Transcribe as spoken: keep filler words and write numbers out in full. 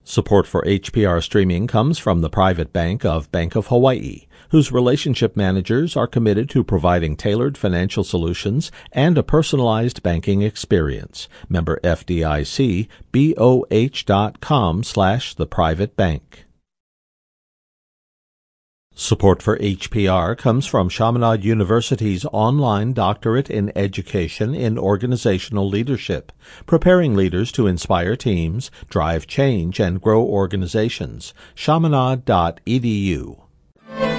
Support for H P R streaming comes from the private bank of Bank of Hawaii, whose relationship managers are committed to providing tailored financial solutions and a personalized banking experience. Member F D I C, B O H dot com slash the private bank. Support for H P R comes from Chaminade University's online doctorate in education in organizational leadership, preparing leaders to inspire teams, drive change, and grow organizations. chaminade dot e d u